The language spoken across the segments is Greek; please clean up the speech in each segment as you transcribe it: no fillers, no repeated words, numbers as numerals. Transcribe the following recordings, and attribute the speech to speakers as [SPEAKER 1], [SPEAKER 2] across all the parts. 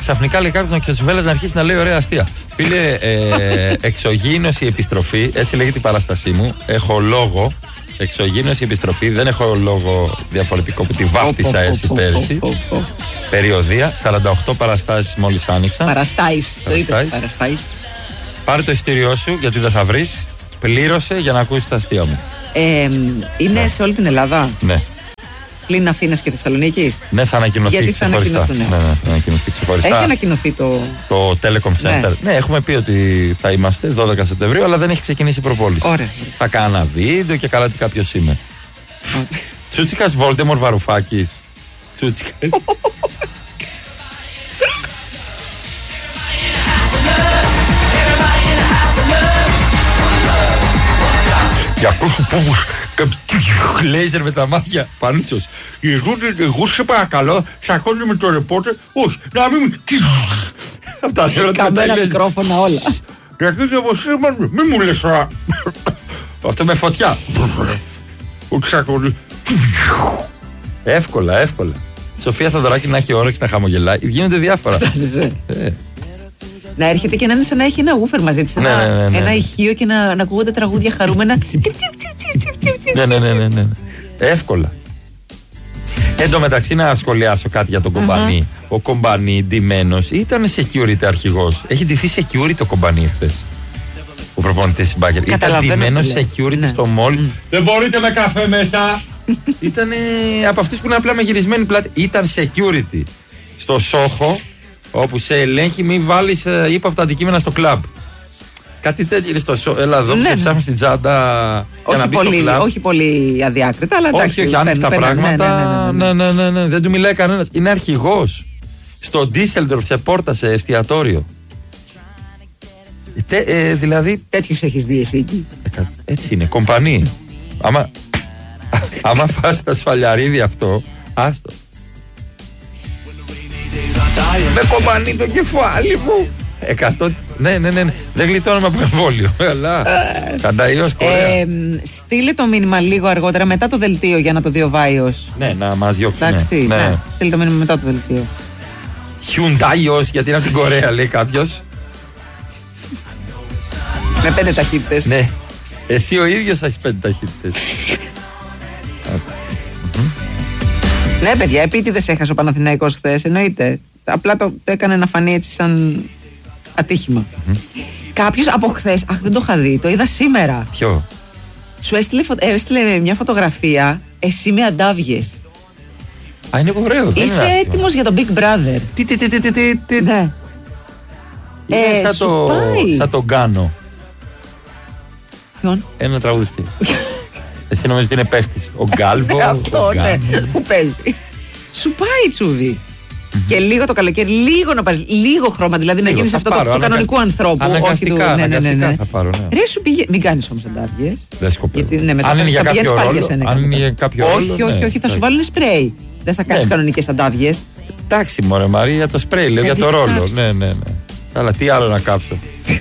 [SPEAKER 1] ξαφνικά λέει κάποιος να Χρυσοβέλλας να αρχίσει να λέει ωραία αστεία. Φίλε, εξωγήινος η επιστροφή, έτσι λέγεται η παράστασή μου. Έχω λόγο. Εξωγήινος η επιστροφή, δεν έχω λόγο διαφορετικό που τη βάφτισα έτσι πέρσι. Περιοδία, 48 παραστάσεις μόλις άνοιξαν.
[SPEAKER 2] Παραστάσεις, το είπες, παραστάσεις.
[SPEAKER 1] Πάρε το ειστήριό σου γιατί δεν θα βρεις. Πλήρωσε για να ακούσεις τα αστεία μου.
[SPEAKER 2] Είναι σε όλη την Ελλάδα.
[SPEAKER 1] Ναι.
[SPEAKER 2] Πλην Αθήνας και Θεσσαλονίκης.
[SPEAKER 1] Ναι, θα ανακοινωθεί ξεχωριστά. Ναι, θα ανακοινωθεί ξεχωριστά.
[SPEAKER 2] Έχει ανακοινωθεί
[SPEAKER 1] το Telecom Center. Ναι, έχουμε πει ότι θα είμαστε 12 Σεπτεμβρίου, αλλά δεν έχει ξεκινήσει η προπόληση.
[SPEAKER 2] Ωραία.
[SPEAKER 1] Θα κάνω ένα βίντεο και καλά τι κάποιος είμαι. Τσούτσικας Βόλτεμορ Βαρουφάκης. Τσούτσικας. Για αυτούς που λέιζερ με τα μάτια. Πανίτσος. Εγώ σε παρακαλώ, σακώνει με το ρεπόρτερ. Όχι, να μην. Αυτά θέλω να τα
[SPEAKER 2] καμένα μικρόφωνα όλα.
[SPEAKER 1] Γιατί μη μου λες τώρα. Αυτό με φωτιά. Όχι σακώνει. Εύκολα. Σοφία Θοδωράκη να έχει όρεξη να χαμογελάει. Γίνονται διάφορα.
[SPEAKER 2] Να έρχεται και να είναι σαν να έχει ένα γούφερ μαζί της. Ένα ηχείο και να ακούγονται τραγούδια χαρούμενα.
[SPEAKER 1] Ναι. Εύκολα. Εν τω μεταξύ να σχολιάσω κάτι για τον Κομπανί. Ο Κομπανί ντυμένος ήταν security αρχηγός. Έχει ντυθεί security το Κομπανί χθες. Ο προπονητής της Μπάγκερ. Ήταν ντυμένος security στο mall. Δεν μπορείτε με καφέ μέσα. Ήταν από αυτούς που είναι απλά με γυρισμένη πλάτη. Ήταν security στο Σόχο. Όπου σε ελέγχει μη βάλεις ύποπτα αντικείμενα στο κλαμπ. Κάτι τέτοιο είναι στο σο. Έλα εδώ που σε ψάχνουν στην τσάντα για να μπει στο κλαμπ.
[SPEAKER 2] Όχι πολύ αδιάκριτα, αλλά εντάξει.
[SPEAKER 1] Όχι, άνοιξε τα πράγματα. Ναι. Δεν του μιλάει κανένας. Είναι αρχηγός. Στο Ντίσελντορφ σε πόρτα, σε εστιατόριο. Δηλαδή.
[SPEAKER 2] Τέτοιους έχεις δει εσύ εκεί.
[SPEAKER 1] Έτσι είναι, κομπανί. Άμα πας στα σφαλιαρίδι αυτό, άστο. Με κομπανί το κεφάλι μου. 100. Ναι. Δεν γλιτώνουμε από εμβόλιο. Αλλά. Κανταϊός Κορέα.
[SPEAKER 2] Στείλε το μήνυμα λίγο αργότερα μετά το δελτίο για να το δει ο Βάιος.
[SPEAKER 1] Ναι, να μας διώξει.
[SPEAKER 2] Εντάξει. Ναι. Στείλε το μήνυμα μετά το δελτίο.
[SPEAKER 1] Χιουντάιος, γιατί είναι από την Κορέα, λέει κάποιος.
[SPEAKER 2] Με 5 ταχύτητες.
[SPEAKER 1] Ναι. Εσύ ο ίδιος έχεις 5 ταχύτητες.
[SPEAKER 2] Ναι, παιδιά, επίτηδες έχασε ο Παναθηναϊκός χθες, εννοείται. Απλά το έκανε να φανεί έτσι σαν ατύχημα. Κάποιος από χθες, δεν το είχα δει, το είδα σήμερα.
[SPEAKER 1] Ποιο?
[SPEAKER 2] Σου έστειλε μια φωτογραφία, εσύ με αντάβιες.
[SPEAKER 1] Α, είναι ωραίο.
[SPEAKER 2] Είσαι έτοιμος για το Big Brother. Ναι.
[SPEAKER 1] Σαν τον Γκάνο.
[SPEAKER 2] Ποιον?
[SPEAKER 1] Ένα τραγουδιστή. Εσύ νομίζεις ότι είναι παίχτης. Ο Γκάλβο.
[SPEAKER 2] Αυτό, ναι, που παίζει. Σου πάει τσούδι. Και λίγο το καλοκαίρι, λίγο να πάρεις, λίγο χρώμα, δηλαδή να γίνεις αυτό του κανονικού ανθρώπου.
[SPEAKER 1] Αναγκαστικά θα πάρω, ναι.
[SPEAKER 2] Ρε σου πήγε, μην κάνεις όμως αντάβιες.
[SPEAKER 1] Δεν σκοπεύω.
[SPEAKER 2] Αν είναι
[SPEAKER 1] για κάποιο ρόλο.
[SPEAKER 2] Όχι, θα σου βάλουν σπρέι. Δεν θα κάνεις κανονικές αντάβιες.
[SPEAKER 1] Εντάξει μωρέ Μαρία, το σπρέι λέω για το ρόλο. Ναι. Αλλά τι άλλο να κάψω.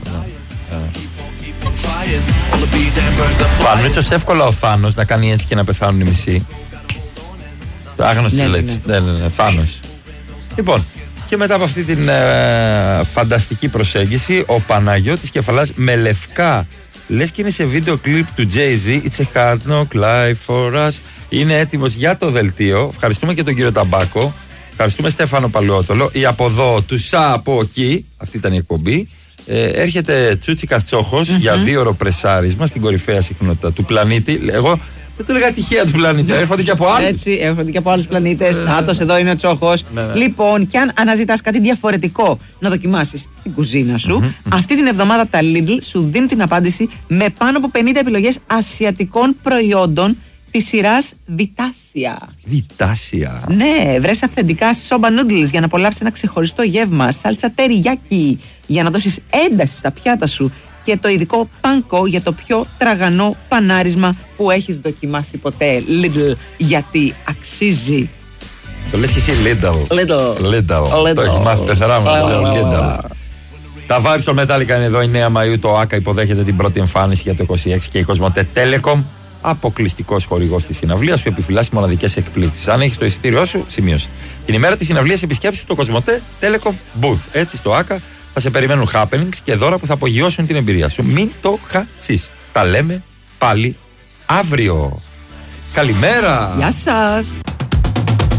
[SPEAKER 1] Πανούτσος εύκολα ο Θάνος να κάνει έτσι και να πεθάνουν οι μισοί. Άγνωστη λέξη. Ναι, Θάνος. Λοιπόν, και μετά από αυτή την φανταστική προσέγγιση, ο Παναγιώτης Κεφαλάς με λευκά, λες και είναι σε βίντεο κλιπ του Jay-Z, It's a hard knock life for us. Είναι έτοιμος για το δελτίο. Ευχαριστούμε και τον κύριο Ταμπάκο. Ευχαριστούμε Στέφανο Παλαιότολο. Η από εδώ, του Σα από εκεί, αυτή ήταν η εκπομπή. Έρχεται Τσούτσικας Τσόχος για 2ωρο πρεσάρισμα στην κορυφαία συχνότητα του πλανήτη. Εγώ δεν το έλεγα τυχαία του πλανήτη. Έρχονται και από άλλους.
[SPEAKER 2] Έτσι, έρχονται και από άλλους πλανήτες. Νάτος, εδώ είναι ο Τσόχος. Λοιπόν, κι αν αναζητάς κάτι διαφορετικό να δοκιμάσεις στην κουζίνα σου, αυτή την εβδομάδα τα Lidl σου δίνουν την απάντηση με πάνω από 50 επιλογές ασιατικών προϊόντων της σειράς Βιτάσια.
[SPEAKER 1] Βιτάσια.
[SPEAKER 2] Ναι, βρες αυθεντικά σόμπα noodles για να απολαύσεις ένα ξεχωριστό γεύμα. Σάλτσα τεριγιάκι για να δώσεις ένταση στα πιάτα σου. Και το ειδικό πάνκο για το πιο τραγανό πανάρισμα που έχεις δοκιμάσει ποτέ. Lidl, γιατί αξίζει.
[SPEAKER 1] Το λες και εσύ Lidl. Το έχει μάθει 4 Lidl. Τα vibes στο Metallica είναι εδώ. Η 9 Μαΐου το ΆΚΑ υποδέχεται την πρώτη εμφάνιση για το 26 και η Κοσμοτέ Telecom. αποκλειστικός χορηγός της συναυλίας, σου επιφυλάσσει μοναδικές εκπλήξεις. Αν έχεις το εισιτήριό σου, σημείωσε. Την ημέρα της συναυλίας επισκέψου το Κοσμοτέ Telecom Booth. Έτσι στο ΆΚΑ θα σε περιμένουν happenings και δώρα που θα απογειώσουν την εμπειρία σου. Μην το χάσεις. Τα λέμε πάλι αύριο. Καλημέρα.
[SPEAKER 2] Γεια σας.